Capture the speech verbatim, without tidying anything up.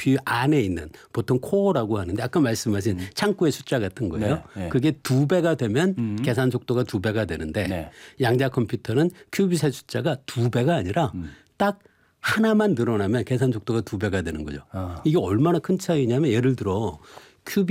씨피유 안에 있는 보통 코어라고 하는데 아까 말씀하신 음. 창구의 숫자 같은 거예요. 네, 네. 그게 두 배가 되면 음. 계산 속도가 두 배가 되는데 네. 양자 컴퓨터는 큐빗의 숫자가 두 배가 아니라 음. 딱 하나만 늘어나면 계산 속도가 두 배가 되는 거죠. 아. 이게 얼마나 큰 차이냐면 예를 들어 큐빗